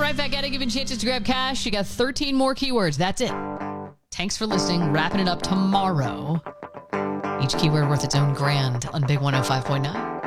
right back at it, giving chances to grab cash. You got 13 more keywords. That's it. Thanks for listening. Wrapping it up tomorrow. Each keyword worth its own grand on Big 105.9.